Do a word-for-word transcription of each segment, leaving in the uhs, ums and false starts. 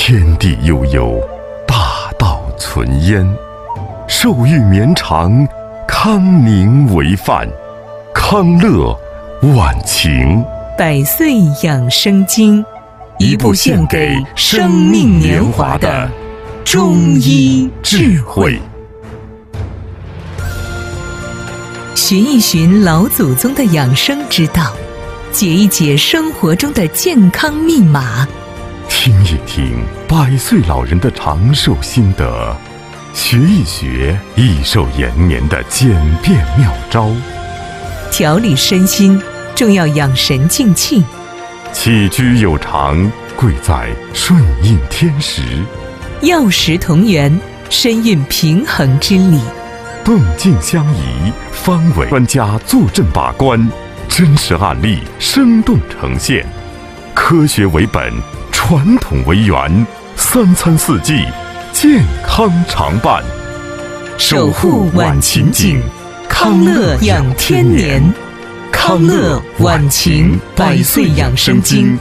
天地悠悠，大道存焉。寿欲绵长，康宁为范。康乐晚晴， 百岁养生经，一部献给生命年华的中医智慧。寻一寻老祖宗的养生之道，解一解生活中的健康密码， 听一听百岁老人的长寿心得，学一学益寿延年的简便妙招。 调理身心，重要养神静气。 起居有常，贵在顺应天时。 药食同源，深蕴平衡之理。 动静相宜，方为专家坐镇把关，真实案例生动呈现，科学为本，传统为源，三餐四季健康常伴。 守护晚晴景，康乐养天年。康乐晚晴百岁养生经。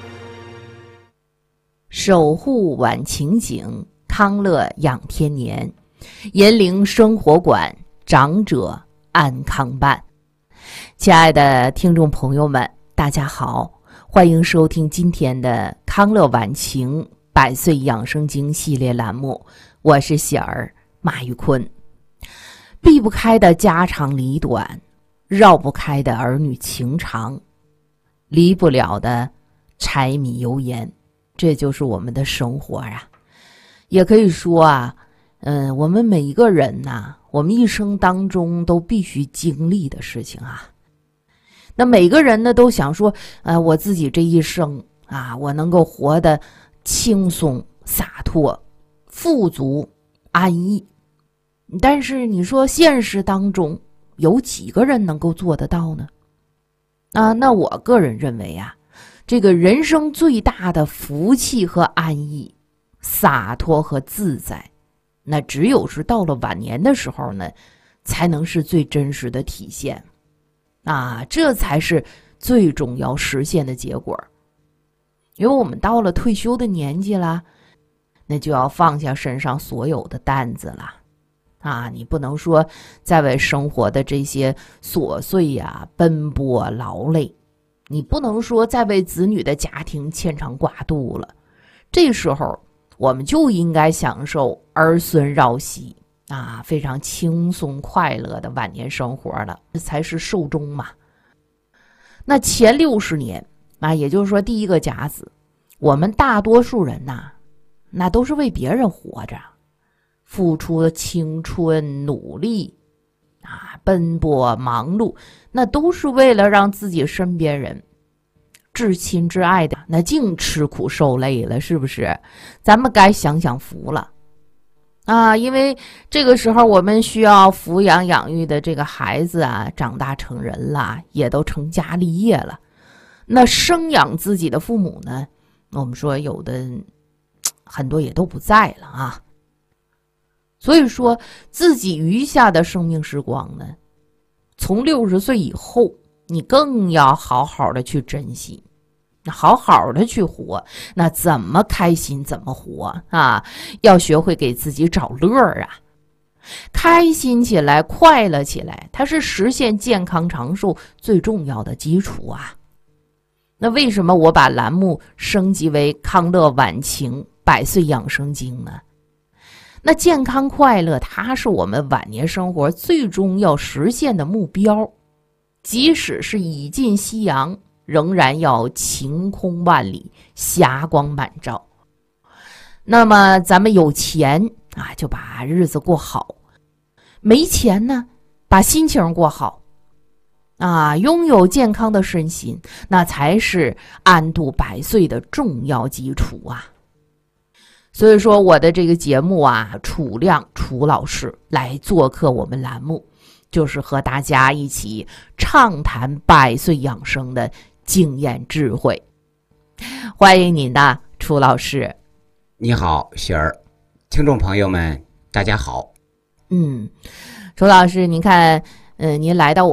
守护晚晴景，康乐养天年。银铃生活馆，长者安康伴。亲爱的听众朋友们，大家好，欢迎收听今天的康乐晚晴百岁养生经系列栏目，我是喜儿马玉坤。避不开的家长里短，绕不开的儿女情长，离不了的柴米油盐，这就是我们的生活啊。也可以说啊，嗯，我们每一个人呐、啊，我们一生当中都必须经历的事情啊。那每个人呢都想说，呃，我自己这一生啊，我能够活得轻松洒脱、富足安逸。但是你说现实当中有几个人能够做得到呢？啊，那我个人认为啊，这个人生最大的福气和安逸、洒脱和自在，那只有是到了晚年的时候呢，才能是最真实的体现。啊，这才是最终要实现的结果。因为我们到了退休的年纪啦，那就要放下身上所有的担子了。啊，你不能说再为生活的这些琐碎呀、奔波劳累，你不能说再为子女的家庭牵肠挂肚了。这时候我们就应该享受儿孙绕膝啊，非常轻松快乐的晚年生活了，这才是寿终嘛。那前六十年啊，也就是说第一个甲子，我们大多数人呐、啊，那都是为别人活着，付出了青春努力啊，奔波忙碌，那都是为了让自己身边人至亲至爱的那净吃苦受累了，是不是？咱们该享享福了啊！因为这个时候我们需要抚养养育的这个孩子啊，长大成人了，也都成家立业了。那生养自己的父母呢，我们说有的很多也都不在了啊。所以说自己余下的生命时光呢，从六十岁以后，你更要好好的去珍惜，好好的去活。那怎么开心怎么活啊？要学会给自己找乐儿啊，开心起来，快乐起来，它是实现健康长寿最重要的基础啊。那为什么我把栏目升级为康乐晚晴百岁养生经呢？那健康快乐，它是我们晚年生活最终要实现的目标。即使是已近夕阳，仍然要晴空万里，霞光满照。那么咱们有钱啊，就把日子过好；没钱呢，把心情过好。啊，拥有健康的身心，那才是安度百岁的重要基础啊。所以说我的这个节目啊，楚亮楚老师来做客我们栏目，就是和大家一起畅谈百岁养生的经验智慧。欢迎您的楚老师。 你好，雪儿，听众朋友们大家好。 嗯，楚老师您看，嗯、呃，您来到我